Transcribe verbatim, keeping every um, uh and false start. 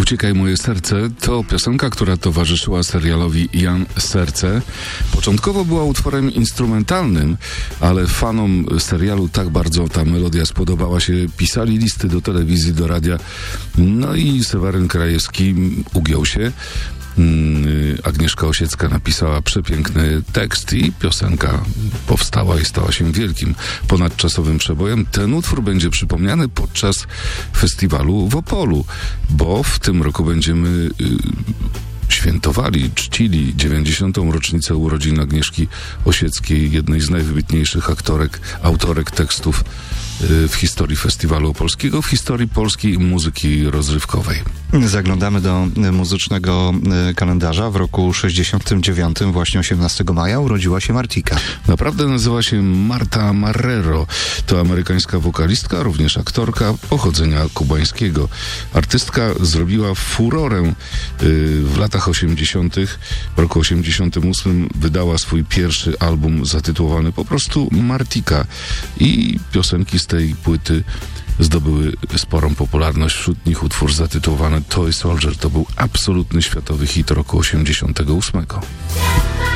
Uciekaj moje serce to piosenka, która towarzyszyła serialowi Jan Serce. Początkowo była utworem instrumentalnym, ale fanom serialu tak bardzo ta melodia spodobała się, pisali listy do telewizji, do radia, no i Seweryn Krajewski ugiął się. Agnieszka Osiecka napisała przepiękny tekst i piosenka powstała i stała się wielkim, ponadczasowym przebojem. Ten utwór będzie przypomniany podczas festiwalu w Opolu, bo w tym roku będziemy y, świętowali, czcili dziewięćdziesiątą rocznicę urodzin Agnieszki Osieckiej, jednej z najwybitniejszych aktorek, autorek tekstów w historii Festiwalu Opolskiego, w historii polskiej muzyki rozrywkowej. Zaglądamy do muzycznego kalendarza. W roku sześćdziesiątym dziewiątym, właśnie osiemnastego maja, urodziła się Martika. Naprawdę nazywa się Marta Marrero. To amerykańska wokalistka, również aktorka pochodzenia kubańskiego. Artystka zrobiła furorę w latach osiemdziesiątych. W roku osiemdziesiątym ósmym wydała swój pierwszy album zatytułowany po prostu Martika i piosenki z tej płyty zdobyły sporą popularność. Wśród nich utwór zatytułowany Toy Soldier to był absolutny światowy hit roku osiemdziesiątego ósmego.